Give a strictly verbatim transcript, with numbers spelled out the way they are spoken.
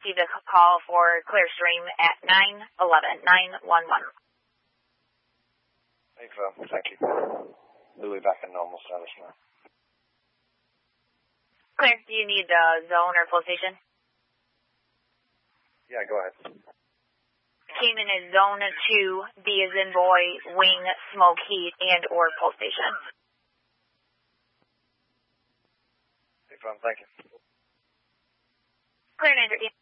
received a call for Clearstream at nine eleven, nine one one. Affirm, thank you. Louis back in normal status now. Clear, do you need the zone or flow station? Yeah, go ahead. Came in as zone two, B as in boy, wing, smoke, heat, and or pulse station. Affirm, thank you. Clear, Andrew.